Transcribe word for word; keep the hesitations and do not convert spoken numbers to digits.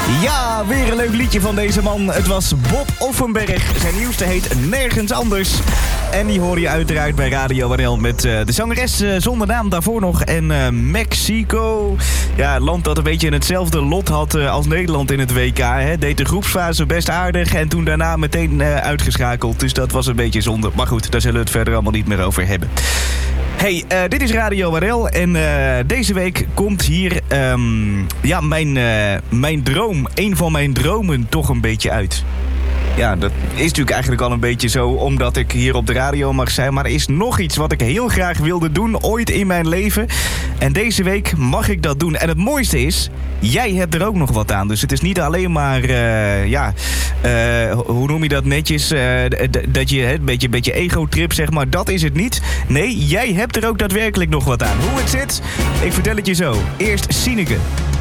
Ja, weer een leuk liedje van deze man. Het was Bob Offenberg. Zijn nieuwste heet Nergens Anders. En die hoor je uiteraard bij Radio R L met uh, de zangeres uh, zonder naam daarvoor nog. En uh, Mexico. Ja, het land dat een beetje hetzelfde lot had uh, als Nederland in het W K. Hè. Deed de groepsfase best aardig en toen daarna meteen uh, uitgeschakeld. Dus dat was een beetje zonde. Maar goed, daar zullen we het verder allemaal niet meer over hebben. Hey, uh, dit is Radio R L en uh, deze week komt hier um, ja, mijn, uh, mijn droom, een van mijn dromen toch een beetje uit. Ja, dat is natuurlijk eigenlijk al een beetje zo omdat ik hier op de radio mag zijn. Maar er is nog iets wat ik heel graag wilde doen ooit in mijn leven. En deze week mag ik dat doen. En het mooiste is, jij hebt er ook nog wat aan. Dus het is niet alleen maar, uh, ja, uh, hoe noem je dat netjes? Uh, d- dat je een beetje, beetje ego-trip, zeg maar. Dat is het niet. Nee, jij hebt er ook daadwerkelijk nog wat aan. Hoe het zit, ik vertel het je zo. Eerst Sineke.